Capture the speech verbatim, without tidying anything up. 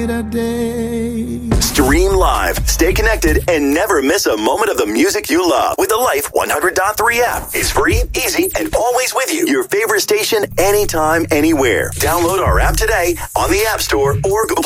brighter day. Stream live, stay connected, and never miss a moment of the music you love with the Life one hundred point three app. It's free, easy, and always with you. Your favorite station, anytime, anywhere. Download our app today on the App Store or Google